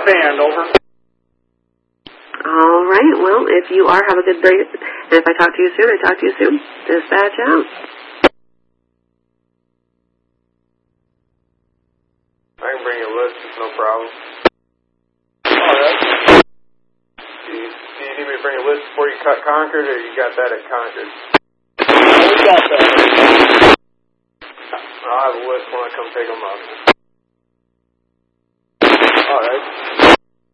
band, over. All right, well, if you are, have a good day. And if I talk to you soon, I talk to you soon. Dispatch out. I can bring you a list, no problem. Alright. Do you need me to bring a list before you cut Concord, or you got that at Concord? We got that. I'll have a list when I come pick them up.